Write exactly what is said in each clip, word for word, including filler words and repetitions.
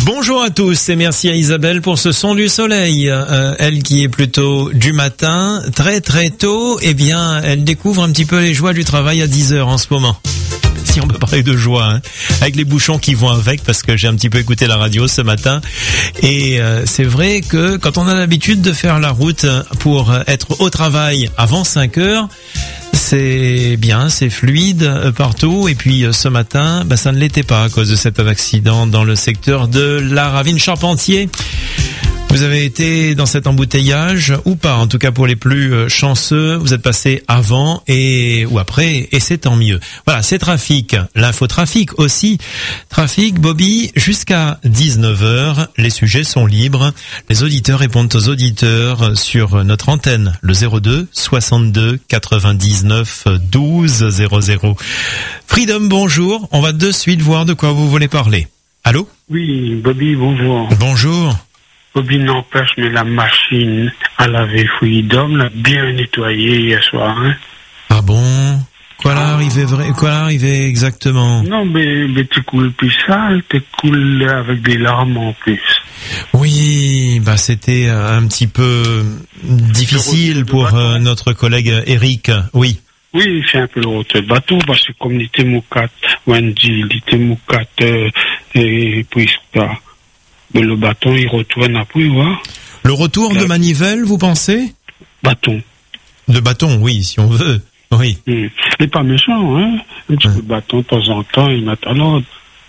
Bonjour à tous et merci à Isabelle pour ce son du soleil. Euh, elle qui est plutôt du matin, très très tôt, eh bien, elle découvre un petit peu les joies du travail à dix heures en ce moment. Si on peut parler de joie, hein, avec les bouchons qui vont avec, parce que j'ai un petit peu écouté la radio ce matin. Et euh, c'est vrai que quand on a l'habitude de faire la route pour être au travail avant cinq heures, c'est bien, c'est fluide euh, partout. Et puis euh, ce matin, bah, ça ne l'était pas à cause de cet accident dans le secteur de la Ravine Charpentier. Vous avez été dans cet embouteillage ou pas? En tout cas, pour les plus euh, chanceux, vous êtes passé avant et ou après, et c'est tant mieux. Voilà, c'est trafic. L'infotrafic aussi. Trafic, Bobby, jusqu'à dix-neuf heures. Les sujets sont libres. Les auditeurs répondent aux auditeurs sur notre antenne. Le zéro deux soixante-deux quatre-vingt-dix-neuf douze zéro zéro. Freedom, bonjour. On va de suite voir de quoi vous voulez parler. Allô? Oui, Bobby, bonjour. Bonjour. Bobby, n'empêche, mais la machine à laver Freedom l'a bien nettoyée hier soir. Hein. Ah bon? Quoi là arrivé vrai? Quoi là arrivé exactement? Non, mais, mais tu coules plus sale, tu coules avec des larmes en plus. Oui, bah c'était un petit peu difficile pour euh, notre collègue Eric. Oui. Oui, c'est un peu le retour de bateau, parce que comme il était moukat, Wendy, il était moukat, euh, et puis ça. Mais le bâton, il retourne après, voir. Le retour de manivelle, vous pensez? Bâton. De bâton, oui, si on veut. Oui. Mmh. Il n'est pas méchant, hein. Un petit hein. peu de bâton, de temps en temps, il met à l'ordre.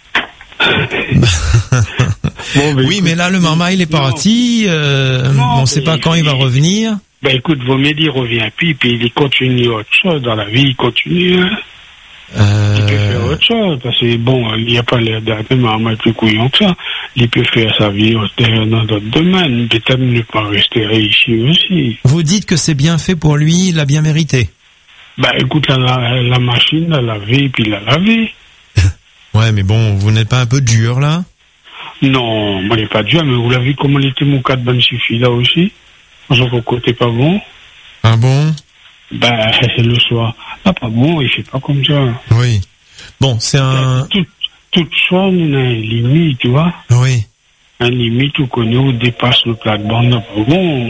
bon, ben, oui, écoute, mais là, le marmaille, il est parti. Euh, non, on ne sait pas quand il, il va revenir. Ben, écoute, vaut mieux dire, il revient puis, puis il continue autre chose. Dans la vie, il continue, hein. Euh... Il peut faire autre chose, parce que bon, il n'y a pas l'air d'un marmaille plus couillon que ça. Il peut faire sa vie dans d'autres domaines, peut-être ne pas rester ici aussi. Vous dites que c'est bien fait pour lui, il a bien mérité. Bah écoute, la, la, la machine l'a lavé, puis l'a lavé. Ouais, mais bon, vous n'êtes pas un peu dur, là? Non, moi, il n'est pas dur, mais vous l'avez vu comment il était mon cas de bonne suffit, là aussi? Son côté pas bon. Ah bon? Ben, c'est le soir. Ah, pas bon, il fait pas comme ça. Oui. Bon, c'est un... Tout, toute chose, il y a une limite, tu vois. Oui. Un limite où qu'on nous dépasse le plate-bande, pas bon.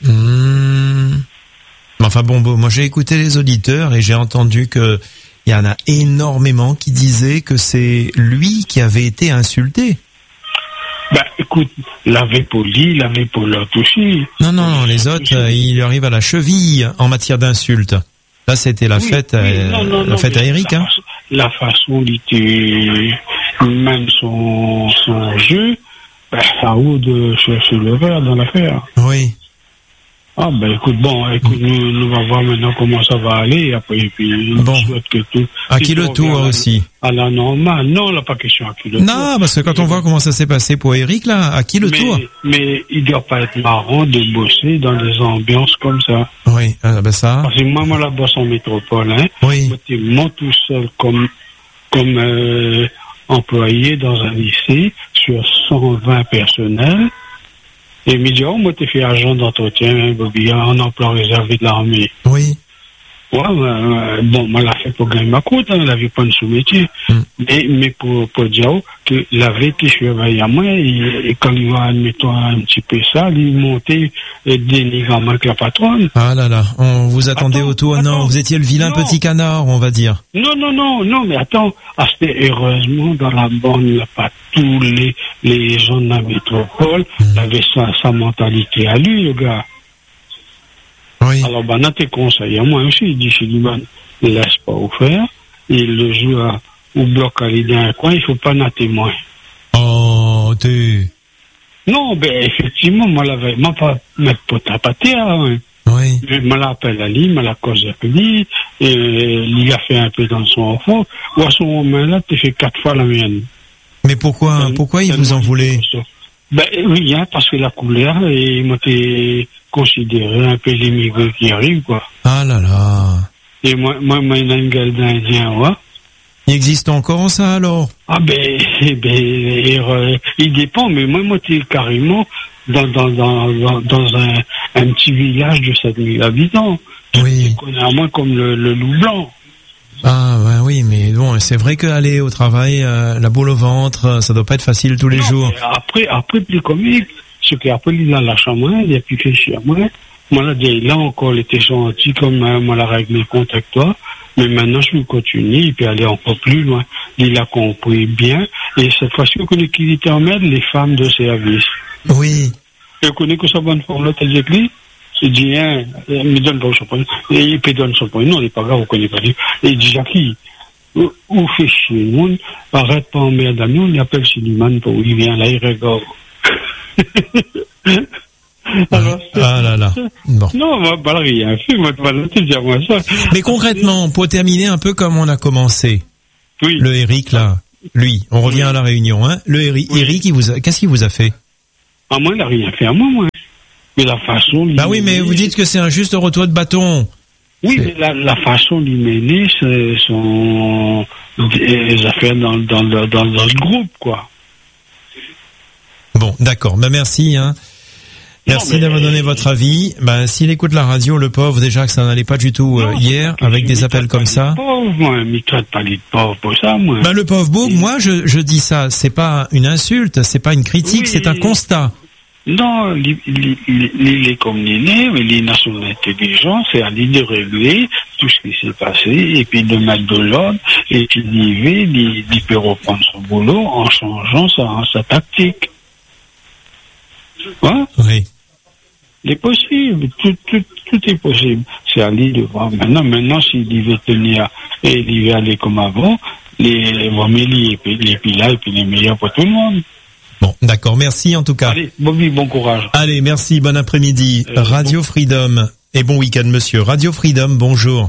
Mmh. Enfin bon, bon, moi j'ai écouté les auditeurs et j'ai entendu que il y en a énormément qui disaient que c'est lui qui avait été insulté. Bah, écoute, l'avait poli, l'avait pour l'autre aussi. Non, non, non, les autres, euh, il lui arrive à la cheville en matière d'insultes. Là, c'était la oui, fête, oui, euh, non, non, la non, fête à Eric, la, hein. La façon dont il était, même son, son jeu, bah, ça vaut de chercher le verre dans l'affaire. Oui. Ah, ben, écoute, bon, écoute, nous, nous va voir maintenant comment ça va aller, et après, puis, bon. Je souhaite que tout. À qui le tour aussi? À la normale. Non, là, pas question à qui le tour. Non, parce que quand on voit comment ça s'est passé pour Eric, là, à qui le mais, tour? Mais il doit pas être marrant de bosser dans des ambiances comme ça. Oui, ah, ben ça. Parce que moi, moi, la bosse en métropole, hein. Oui. Moi, tout seul, comme, comme, euh, employé dans un lycée, sur cent vingt personnels. Et me dit, oh, moi, t'es fait agent d'entretien, hein, Bobby, en emploi réservé de l'armée. Oui. Ouais, euh, bon, moi, l'a fait pour gagner ma croûte, hein, la vie pas de sous-métier. Mm. Mais, mais pour, pour dire que la vie était surveillée à moi, et, et quand il va, admettons, un petit peu ça, il montait des dénigrement avec la patronne. Ah là là, on vous attendait attends, au tournant, attends, vous étiez le vilain non. petit canard, on va dire. Non, non, non, non, mais attends, ah, c'était heureusement dans la bande, là, pas tous les, les gens de la métropole, mm. avaient sa, sa mentalité à lui, le gars. Oui. Alors, ben, dans tes conseils, moi aussi, il dit, chez lui, ben, il laisse pas au faire, il le joue à, au bloc à l'idée d'un coin, il faut pas na témoin. Oh, t'es... Non, ben, effectivement, moi, l'avais, moi, pas, mettre pot à pâté, hein. Oui. Je me l'appelle à lui, me la cause avec lui, et il a fait un peu dans son enfant, ou à ce moment-là, tu fait quatre fois la mienne. Mais pourquoi, ben, pourquoi il vous en voulait? Ben, oui, hein, parce que la couleur, et moi, t'es considéré un peu l'immigré qui arrive, quoi. Ah là là. Et moi, moi, moi, il a une gueule d'Indien, ouais. Il existe encore ça, alors? Ah, ben, ben, euh, il dépend, mais moi, moi, t'es carrément dans, dans, dans, dans, dans un, un petit village de sept mille habitants. Oui. Tu connais à moi comme le, le loup blanc. Ah ouais, oui, mais bon, c'est vrai qu'aller au travail, euh, la boule au ventre, ça doit pas être facile tous les non, jours. Après, après, plus comique, c'est qu'après, il a lâché à moi, il a pu faire chier à moi. Moi, là, là encore, il était gentil, comme euh, moi, la règle mes comptes avec toi. Mais maintenant, je vais continuer, il peut aller encore plus loin. Il a compris bien. Et cette fois-ci, on connaît qu'il était en merde, les femmes de service. Oui. Et on connaît que sa bonne forme, là, t'as dit, lui, il dit, hein, il me donne pas son point. Et il peut donner son point. Non, il n'est pas grave, on connaît pas lui. Et il dit, Jackie, où, où fait chier le monde, arrête pas en merde à nous, on appelle Suleiman pour il vient là, il regarde. Alors, ah là là. Bon. Non, on va pas rien fait, moi, tu vas te dire moi ça. Mais concrètement, pour terminer un peu comme on a commencé. Oui. Le Eric, là, lui, on revient oui. à la réunion, hein. Le Eric, oui. Eric, il vous a, qu'est-ce qu'il vous a fait? Ah, moi, il n'a rien fait à moi, moi. Mais la façon. Bah oui, mais vous dites que c'est un juste retour de bâton. Oui, c'est... mais la, la façon d'y mener, c'est son, les affaires dans, dans, dans, dans, dans le groupe, quoi. Bon, d'accord. Bah, merci, hein. Merci d'avoir donné votre avis. Ben, s'il écoute la radio, le pauvre, déjà que ça n'allait pas du tout euh, non, hier, avec des appels comme ça. Pauvre, moi, mais traite pas les pauvres pour ça, moi. Ben, le pauvre Boug, moi, je, je dis ça, c'est pas une insulte, c'est pas une critique, oui, c'est un constat. Non, il est comme l'élève, il est nationalité des gens, c'est à lui de régler tout ce qui s'est passé, et puis de mettre de l'ordre, et puis d'y aller, il peut reprendre son boulot en changeant sa, sa tactique. Hein? Oui. Il est possible, tout, tout, tout est possible. C'est à lui de voir. Maintenant, maintenant, s'il veut tenir et il veut aller comme avant, les Vomélie et puis les Pilas et puis les meilleurs pour tout le monde. Bon, d'accord. Merci en tout cas. Allez, Bobby, bon courage. Allez, merci. Bon après-midi. Euh, Radio bon... Freedom et bon week-end, monsieur. Radio Freedom, bonjour.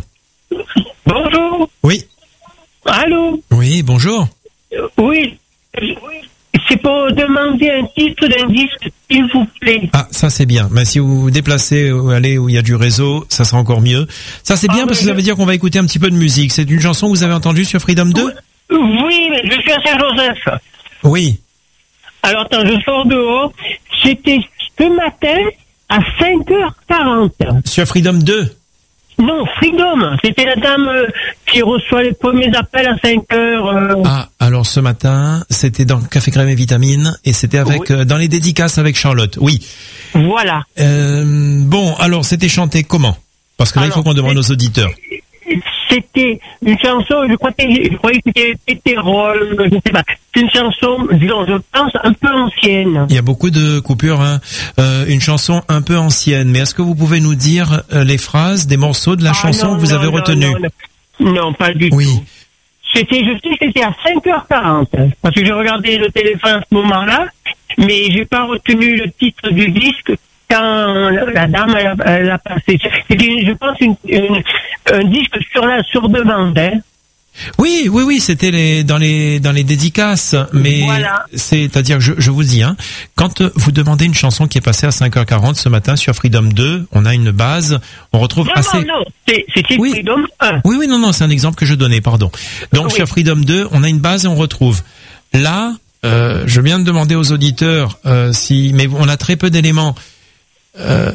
Bonjour. Oui. Allô. Oui, bonjour. Euh, oui. oui. C'est pour demander un titre d'un disque, s'il vous plaît. Ah, ça c'est bien. Mais si vous vous déplacez ou allez où il y a du réseau, ça sera encore mieux. Ça c'est bien ah, parce que ça veut dire qu'on va écouter un petit peu de musique. C'est une chanson que vous avez entendue sur Freedom deux ? Oui, mais je suis à Saint-Joseph. Oui. Alors attends, je sors dehors. C'était ce matin à cinq heures quarante. Sur Freedom deux ? Non, Freedom. C'était la dame euh, qui reçoit les premiers appels à cinq heures. Euh... Ah, alors ce matin, c'était dans Café Crème et Vitamines et c'était avec oui. euh, dans les dédicaces avec Charlotte. Oui. Voilà. Euh, bon, alors c'était chanté comment ? Parce que là, alors, il faut qu'on demande aux auditeurs. C'était une chanson, je crois que je croyais que c'était Pétérole, je ne sais pas. C'est une chanson, disons, je pense, un peu ancienne. Il y a beaucoup de coupures, hein. Euh, une chanson un peu ancienne. Mais est-ce que vous pouvez nous dire euh, les phrases des morceaux de la ah, chanson non, que vous non, avez non, retenus ? Non, non, non, pas du oui. tout. C'était, je sais que c'était à cinq heures quarante, parce que j'ai regardé le téléphone à ce moment-là, mais j'ai pas retenu le titre du disque. Quand la dame elle a, elle a passé, c'était, je pense, une, une, un disque sur la sur demande. Hein. Oui, oui, oui, c'était les dans les dans les dédicaces, mais voilà. C'est-à-dire, je, je vous dis, hein, quand vous demandez une chanson qui est passée à cinq heures quarante ce matin sur Freedom deux, on a une base, on retrouve non, assez. Non, non, c'est, c'était oui. Freedom un. Oui, oui, non, non, c'est un exemple que je donnais, pardon. Donc oui. Sur Freedom deux, on a une base et on retrouve. Là, euh, je viens de demander aux auditeurs euh, si, mais on a très peu d'éléments. Euh,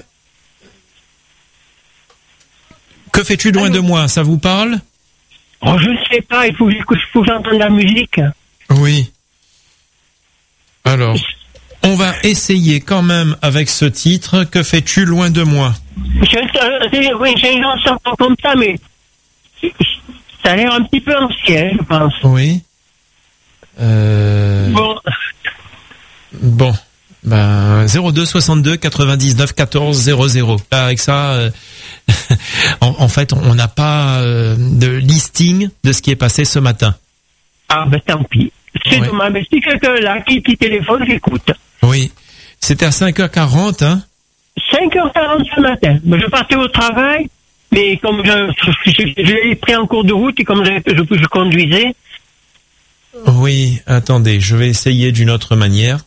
que fais-tu loin de moi, ça vous parle ? Oh, je ne sais pas, il faut, il faut que j'entende la musique. Oui. Alors, on va essayer quand même avec ce titre, que fais-tu loin de moi ? C'est, c'est, oui, c'est une chanson comme ça, mais ça a l'air un petit peu ancien, je pense. Oui. Euh... Bon. Bon. Ben, zéro deux soixante-deux quatre-vingt-dix-neuf quatorze zéro zéro. Là, avec ça, euh, en, en fait, on n'a pas euh, de listing de ce qui est passé ce matin. Ah, ben tant pis. C'est ouais. dommage, mais si quelqu'un là qui, qui téléphone, j'écoute. Oui. C'était à cinq heures quarante, hein? cinq heures quarante ce matin. Ben, je partais au travail, mais comme je, je, je, je l'ai pris en cours de route et comme je, je, je conduisais. Oui, attendez, je vais essayer d'une autre manière.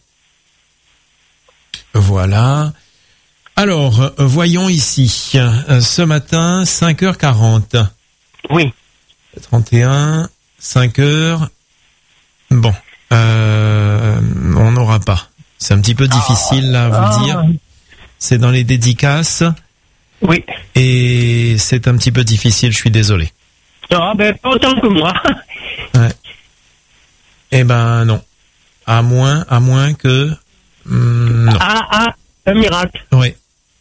Voilà. Alors, voyons ici. Ce matin, cinq heures quarante. Oui. trente et un, cinq heures. Bon. Euh, on n'aura pas. C'est un petit peu difficile là, à vous ah. le dire. C'est dans les dédicaces. Oui. Et c'est un petit peu difficile, je suis désolé. Ah ben, pas autant que moi. Ouais. Eh ben non. À moins, à moins que... Hum, non. Ah, ah, un miracle. Oui.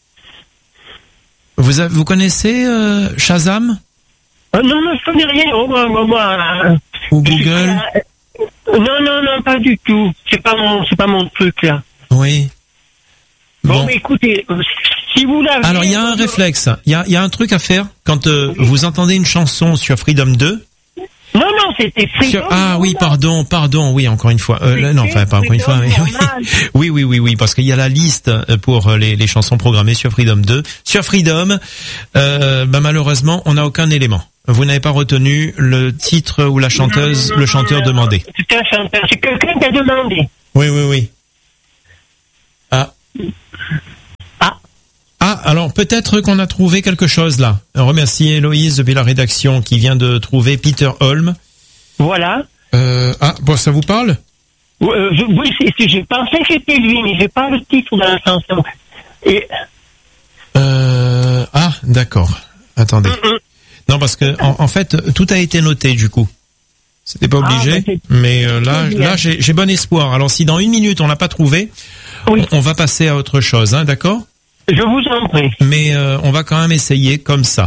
Vous, avez, vous connaissez euh, Shazam? euh, Non, non, je connais rien. Oh, moi, moi, moi, euh, Ou Google? Pas, euh, non, non, non, pas du tout. C'est pas mon, c'est pas mon truc, là. Oui. Bon, Bon. mais écoutez, euh, si vous l'avez... Alors, il y a un réflexe. Il y a, il y a un truc à faire quand euh, vous entendez une chanson sur Freedom deux. Non, non, c'était Freedom. Sur... Ah oui, pardon, pardon, oui, encore une fois. Euh, non, enfin, pas encore une fois. Mais... Oui, oui, oui, oui, parce qu'il y a la liste pour les, les chansons programmées sur Freedom deux. Sur Freedom, euh, bah, malheureusement, on n'a aucun élément. Vous n'avez pas retenu le titre ou la chanteuse, non, non, le chanteur non, demandé. C'est un chanteur, c'est quelqu'un qui a demandé. Oui, oui, oui. Ah. Ah. Ah, alors peut-être qu'on a trouvé quelque chose là. Remercie Héloïse depuis la rédaction qui vient de trouver Peter Holm. Voilà. Euh, ah, bon, ça vous parle? euh, je, Oui, c'est, c'est, je pensais que c'était lui, mais j'ai pas le titre de la chanson. Et... Euh, ah, d'accord. Attendez. Mm-mm. Non, parce que en, en fait, tout a été noté du coup. C'était pas obligé, ah, mais euh, là, là, j'ai, j'ai bon espoir. Alors, si dans une minute on l'a pas trouvé, oui. on, on va passer à autre chose, hein, d'accord? Je vous en prie. Mais euh, on va quand même essayer comme ça.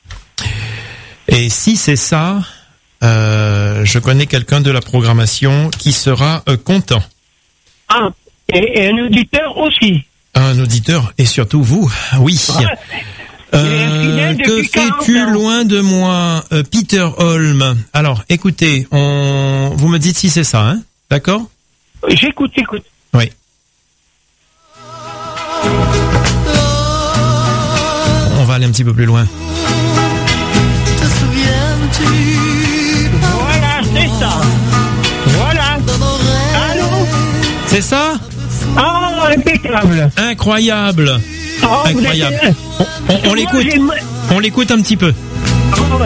Et si c'est ça, euh, je connais quelqu'un de la programmation qui sera euh, content. Ah, et, et un auditeur aussi. Un auditeur et surtout vous, oui. Ouais. Euh, que fais-tu loin de moi, euh, Peter Holm? Alors, écoutez, on, vous me dites si c'est ça, hein? D'accord? J'écoute, j'écoute. Oui. On va aller un petit peu plus loin. Voilà, c'est ça. Voilà. Allô? C'est ça? Ah, oh, impeccable. Incroyable. Oh, Incroyable. On, on, on l'écoute. On l'écoute un petit peu. Oh,